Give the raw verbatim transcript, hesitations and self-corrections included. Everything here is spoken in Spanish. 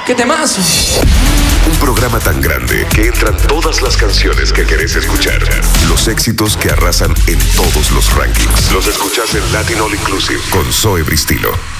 ¡Qué temazo! Un programa tan grande que entran todas las canciones que querés escuchar. Los éxitos que arrasan en todos los rankings. Los escuchás en Latin All Inclusive con Zoe Bristilo.